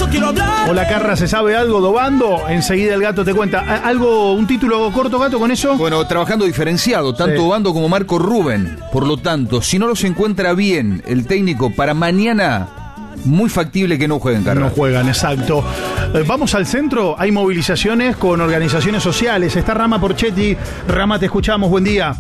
quiero hablar. Hola, Carra, ¿se sabe algo de Obando? Enseguida el Gato te cuenta. ¿Algo, un título corto, Gato, con eso? Bueno, trabajando diferenciado, tanto Obando como Marco Rubén. Por lo tanto, si no los encuentra bien el técnico para mañana, muy factible que no jueguen, Carra. No juegan, exacto. Vamos al centro, hay movilizaciones con organizaciones sociales. Está Rama Porchetti. Rama, te escuchamos, buen día.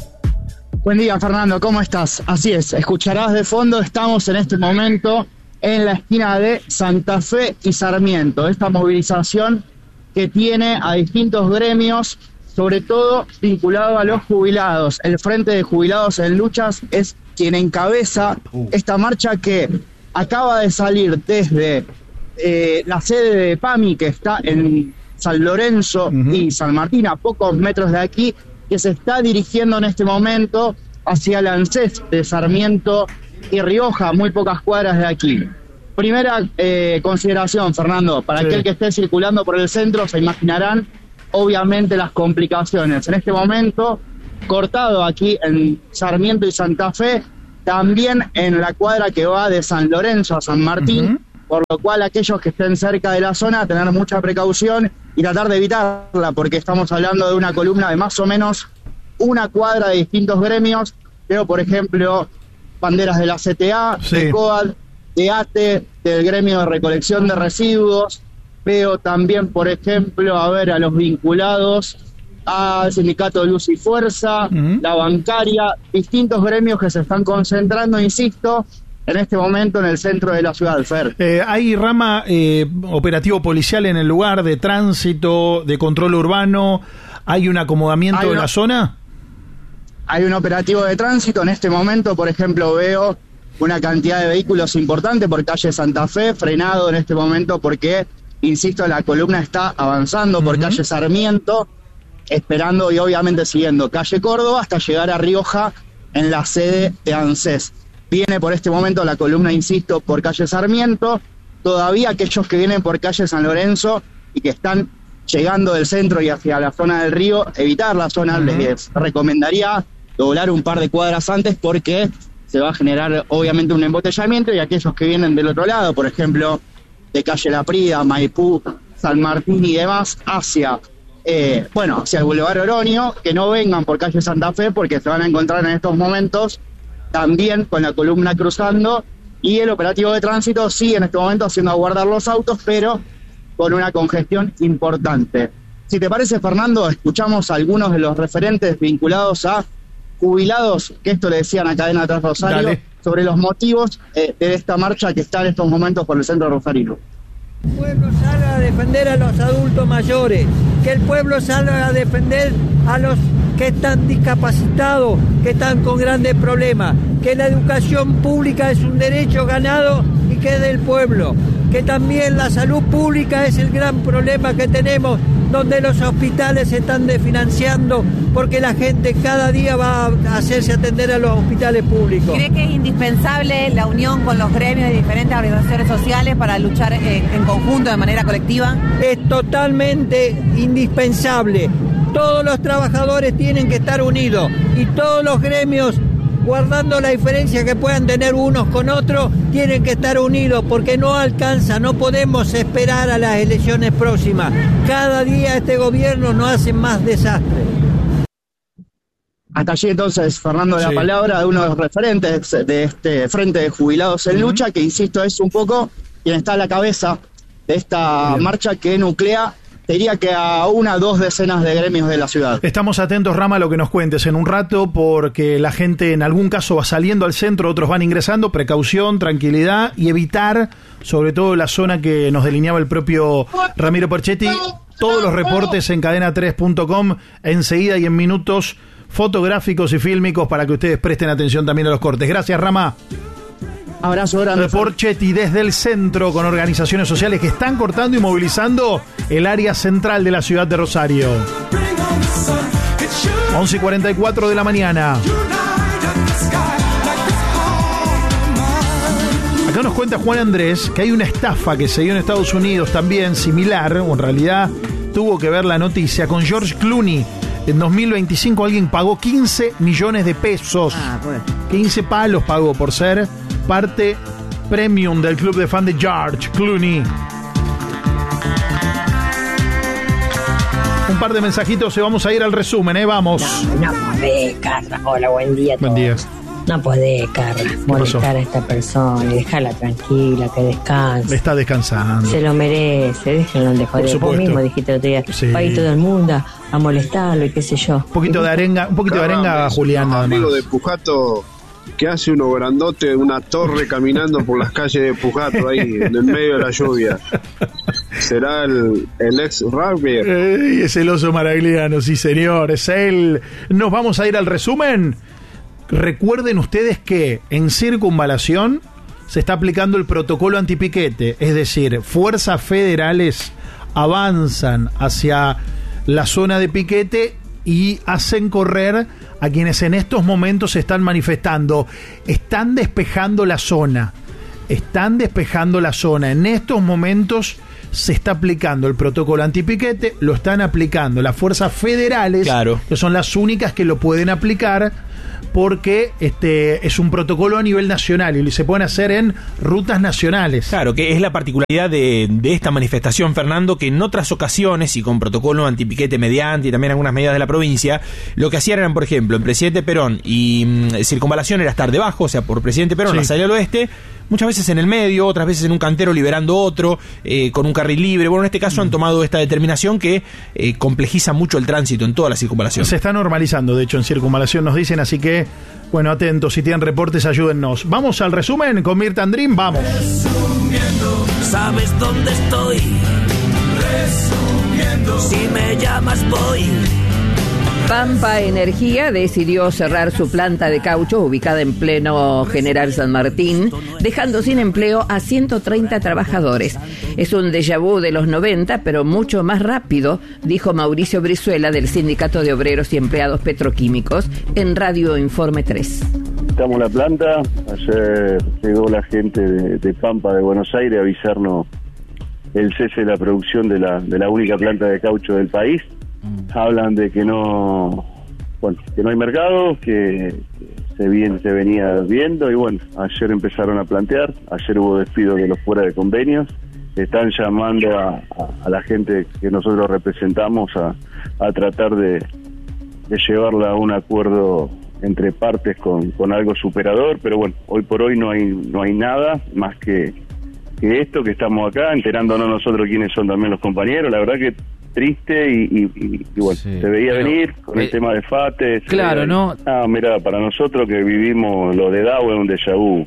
Buen día, Fernando, ¿cómo estás? Así es, escucharás de fondo, estamos en este momento en la esquina de Santa Fe y Sarmiento. Esta movilización que tiene a distintos gremios, sobre todo vinculado a los jubilados. El Frente de Jubilados en Luchas es quien encabeza esta marcha que acaba de salir desde la sede de PAMI, que está en San Lorenzo y San Martín, a pocos metros de aquí, que se está dirigiendo en este momento hacia el ANSES de Sarmiento y Rioja, muy pocas cuadras de aquí. Primera consideración, Fernando, para aquel que esté circulando por el centro, se imaginarán obviamente las complicaciones. En este momento, cortado aquí en Sarmiento y Santa Fe, también en la cuadra que va de San Lorenzo a San Martín, por lo cual aquellos que estén cerca de la zona, tener mucha precaución y tratar de evitarla, porque estamos hablando de una columna de más o menos una cuadra de distintos gremios. Veo, por ejemplo, banderas de la CTA, de COAD, de ATE, del gremio de recolección de residuos. Veo también, por ejemplo, a los vinculados al sindicato de Luz y Fuerza, la bancaria, distintos gremios que se están concentrando, insisto, en este momento en el centro de la ciudad, Fer. ¿Hay, Rama, operativo policial en el lugar, de tránsito, de control urbano? ¿Hay un acomodamiento de la zona? Hay un operativo de tránsito. En este momento, por ejemplo, veo una cantidad de vehículos importante por calle Santa Fe, frenado en este momento porque, insisto, la columna está avanzando por calle Sarmiento, esperando y obviamente siguiendo calle Córdoba hasta llegar a Rioja en la sede de ANSES. Viene por este momento la columna, insisto, por calle Sarmiento. Todavía aquellos que vienen por calle San Lorenzo y que están llegando del centro y hacia la zona del río, evitar la zona, les recomendaría doblar un par de cuadras antes porque se va a generar obviamente un embotellamiento, y aquellos que vienen del otro lado, por ejemplo, de calle La Prida, Maipú, San Martín y demás, hacia el Boulevard Oroño, que no vengan por calle Santa Fe porque se van a encontrar en estos momentos también con la columna cruzando, y el operativo de tránsito sigue en este momento haciendo aguardar los autos, pero con una congestión importante. Si te parece, Fernando, escuchamos a algunos de los referentes vinculados a jubilados, que esto le decían a Cadena 3 Rosario, sobre los motivos de esta marcha que está en estos momentos por el centro rosarino. Que el pueblo salga a defender a los adultos mayores, que el pueblo salga a defender a los que están discapacitados, que están con grandes problemas, que la educación pública es un derecho ganado y que es del pueblo, que también la salud pública es el gran problema que tenemos, donde los hospitales se están desfinanciando porque la gente cada día va a hacerse atender a los hospitales públicos. ¿Cree que es indispensable la unión con los gremios de diferentes organizaciones sociales para luchar en conjunto, de manera colectiva? Es totalmente indispensable. Todos los trabajadores tienen que estar unidos y todos los gremios, guardando la diferencia que puedan tener unos con otros, tienen que estar unidos porque no alcanza, no podemos esperar a las elecciones próximas. Cada día este gobierno nos hace más desastre. Hasta allí entonces, Fernando, la palabra de uno de los referentes de este Frente de Jubilados en Lucha, que insisto es un poco quien está a la cabeza de esta marcha que nuclea, te diría que a 1 o 2 decenas de gremios de la ciudad. Estamos atentos, Rama, a lo que nos cuentes en un rato, porque la gente en algún caso va saliendo al centro, otros van ingresando. Precaución, tranquilidad y evitar, sobre todo la zona que nos delineaba el propio Ramiro Porchetti. Todos los reportes en cadena3.com, enseguida y en minutos, fotográficos y fílmicos para que ustedes presten atención también a los cortes. Gracias, Rama. Abrazo grande. Porchetti desde el centro con organizaciones sociales que están cortando y movilizando el área central de la ciudad de Rosario. 11:44 de la mañana. Acá nos cuenta Juan Andrés que hay una estafa que se dio en Estados Unidos también similar, o en realidad tuvo que ver la noticia, con George Clooney. En 2025 alguien pagó 15 millones de pesos. 15 palos pagó por ser parte premium del club de fan de George Clooney. Un par de mensajitos y vamos a ir al resumen, vamos. No podés, Carla. Hola, buen día a todos. Buen día. No podés, Carla, molestar a esta persona y dejarla tranquila, que descanse. Está descansando. Se lo merece, déjenlo de joder. Vos mismo dijiste el otro día, Sí. va a ir todo el mundo a molestarlo y qué sé yo. Un poquito de arenga, Julián, nada más. Amigo de Pujato, que hace uno grandote, una torre caminando por las calles de Pujato ahí, en el medio de la lluvia. ¿Será el ex rugby? Es el oso Maragliano, sí señor, es él. Nos vamos a ir al resumen. Recuerden ustedes que en Circunvalación se está aplicando el protocolo antipiquete, es decir, fuerzas federales avanzan hacia la zona de piquete y hacen correr a quienes en estos momentos se están manifestando. Están despejando la zona. En estos momentos se está aplicando el protocolo antipiquete, lo están aplicando las fuerzas federales, claro, que son las únicas que lo pueden aplicar, porque es un protocolo a nivel nacional y se pueden hacer en rutas nacionales. Claro, que es la particularidad de esta manifestación, Fernando, que en otras ocasiones y con protocolo antipiquete mediante y también algunas medidas de la provincia, lo que hacían eran, por ejemplo, en Presidente Perón y Circunvalación era estar debajo, o sea, por Presidente Perón, la salida al oeste, muchas veces en el medio, otras veces en un cantero liberando otro, con un carril libre. Bueno, en este caso han tomado esta determinación que complejiza mucho el tránsito en toda la circunvalación. Se está normalizando, de hecho, en Circunvalación nos dicen, así que, bueno, atentos, si tienen reportes, ayúdennos. Vamos al resumen con Mirta Andrín, vamos. Resumiendo, ¿sabes dónde estoy? Resumiendo, si me llamas voy. Pampa Energía decidió cerrar su planta de caucho ubicada en pleno General San Martín, dejando sin empleo a 130 trabajadores. Es un déjà vu de los 90, pero mucho más rápido, dijo Mauricio Brizuela del Sindicato de Obreros y Empleados Petroquímicos en Radio Informe 3. Estamos en la planta, ayer llegó la gente de Pampa de Buenos Aires a avisarnos el cese de la producción de la única planta de caucho del país. Hablan de que no hay mercado, que se venía viendo y bueno, ayer empezaron a plantear, ayer hubo despido de los fuera de convenios, están llamando a la gente que nosotros representamos a tratar de llevarla a un acuerdo entre partes con algo superador, pero bueno, hoy por hoy no hay nada más que esto, que estamos acá enterándonos nosotros quiénes son también los compañeros. La verdad que triste y bueno, sí, se veía venir con el tema de FATE. Claro, ¿no? Mira, para nosotros que vivimos lo de DAO es un déjà vu.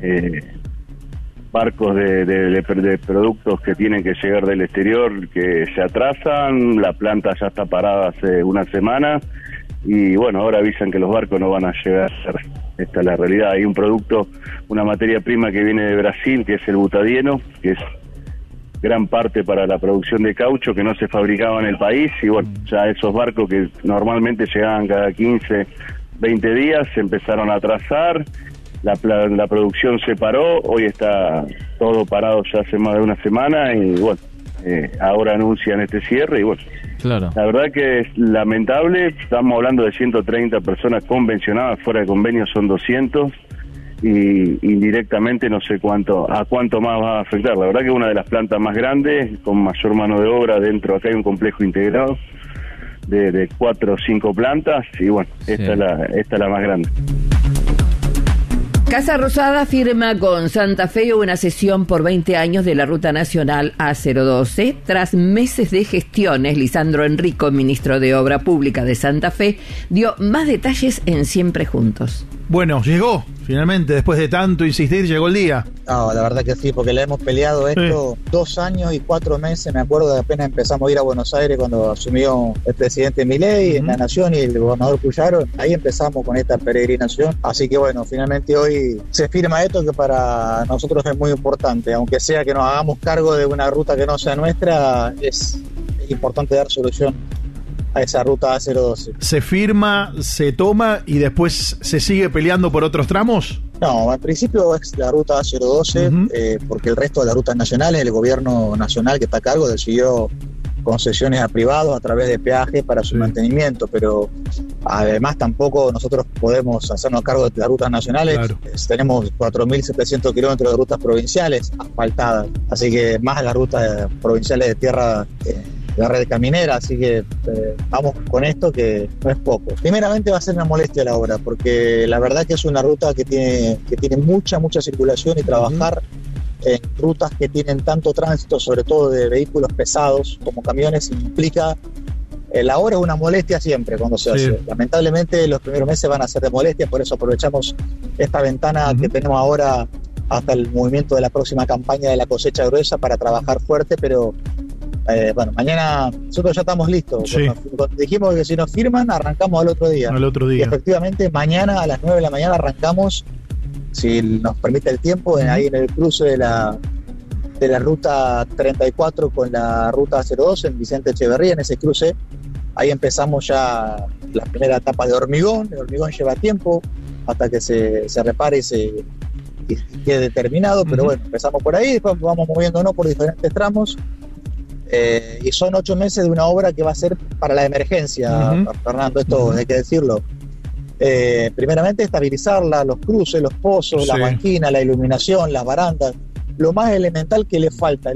Barcos de productos que tienen que llegar del exterior que se atrasan, la planta ya está parada hace una semana y bueno, ahora avisan que los barcos no van a llegar. Esta es la realidad. Hay un producto, una materia prima que viene de Brasil, que es el butadieno, que es gran parte para la producción de caucho, que no se fabricaba en el país, y bueno, ya esos barcos que normalmente llegaban cada 15, 20 días, se empezaron a atrasar, la producción se paró, hoy está todo parado ya hace más de una semana, y bueno, ahora anuncian este cierre, y bueno, claro, la verdad que es lamentable. Estamos hablando de 130 personas convencionadas, fuera de convenio son 200, y indirectamente no sé a cuánto más va a afectar. La verdad que es una de las plantas más grandes, con mayor mano de obra dentro. Acá hay un complejo integrado de 4 o 5 plantas, y bueno, esta es la más grande. Casa Rosada firma con Santa Fe una cesión por 20 años de la Ruta Nacional A012. Tras meses de gestiones, Lisandro Enrico, ministro de Obra Pública de Santa Fe, dio más detalles en Siempre Juntos. Bueno, llegó, finalmente, después de tanto insistir, llegó el día. No, la verdad que sí, porque le hemos peleado esto 2 años y 4 meses. Me acuerdo de apenas empezamos a ir a Buenos Aires cuando asumió el presidente Milei en la Nación y el gobernador Puyaro. Ahí empezamos con esta peregrinación. Así que bueno, finalmente hoy se firma esto, que para nosotros es muy importante. Aunque sea que nos hagamos cargo de una ruta que no sea nuestra, es importante dar solución a esa ruta A012. ¿Se firma, se toma y después se sigue peleando por otros tramos? No, al principio es la ruta A012, porque el resto de las rutas nacionales, el gobierno nacional que está a cargo decidió concesiones a privados a través de peajes para su mantenimiento, pero además tampoco nosotros podemos hacernos cargo de las rutas nacionales. Claro. Tenemos 4.700 kilómetros de rutas provinciales asfaltadas, así que más las rutas provinciales de tierra la red caminera, así que vamos con esto que no es poco. Primeramente va a ser una molestia la obra, porque la verdad que es una ruta que tiene mucha circulación, y trabajar en rutas que tienen tanto tránsito, sobre todo de vehículos pesados como camiones, implica la obra es una molestia siempre cuando se hace. Lamentablemente los primeros meses van a ser de molestia, por eso aprovechamos esta ventana que tenemos ahora hasta el movimiento de la próxima campaña de la cosecha gruesa para trabajar fuerte, pero bueno, mañana nosotros ya estamos listos. Cuando dijimos que si nos firman, arrancamos al otro día. Y efectivamente, mañana a las 9 de la mañana arrancamos, si nos permite el tiempo, ahí en el cruce de la ruta 34 con la ruta 02 en Vicente Echeverría, en ese cruce. Ahí empezamos ya la primera etapa de hormigón. El hormigón lleva tiempo hasta que se repare y quede terminado, pero bueno, empezamos por ahí, después vamos moviéndonos por diferentes tramos. Y son 8 meses de una obra que va a ser para la emergencia, Fernando, esto hay que decirlo. Primeramente estabilizarla, los cruces, los pozos, la banquina, la iluminación, las barandas, lo más elemental que le falta.